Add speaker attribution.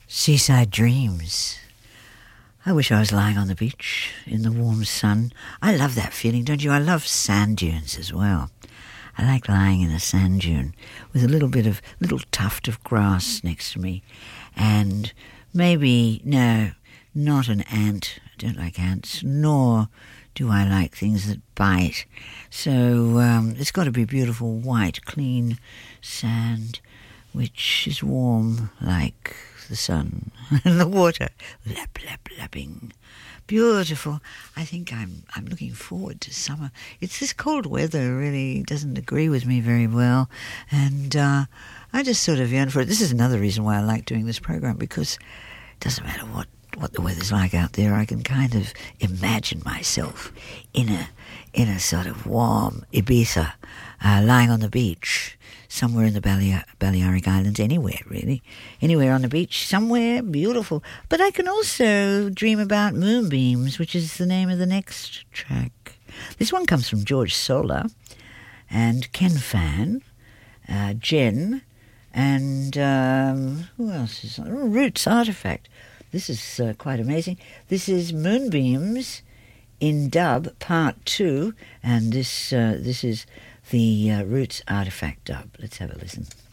Speaker 1: Seaside Dreams. I wish I was lying on the beach in the warm sun. I love that feeling, don't you? I love sand dunes as well. I like lying in a sand dune with a little tuft of grass next to me. And maybe, no, not an ant. I don't like ants, nor do I like things that bite. So it's got to be beautiful, white, clean sand, which is warm like the sun and the water, lap, lap, lapping. Beautiful. I think I'm looking forward to summer. It's this cold weather really doesn't agree with me very well, and I just sort of yearn for it. This is another reason why I like doing this program, because it doesn't matter what the weather's like out there. I can kind of imagine myself in a sort of warm Ibiza, lying on the beach, somewhere in the Balearic Islands, anywhere really. Anywhere on the beach, somewhere beautiful. But I can also dream about moonbeams, which is the name of the next track. This one comes from George Solar and Ken Fan, Jen, and who else is on? Roots Artifact. This is quite amazing. This is Moonbeams in Dub, Part 2, and this is the Roots Artifact dub. Let's have a listen.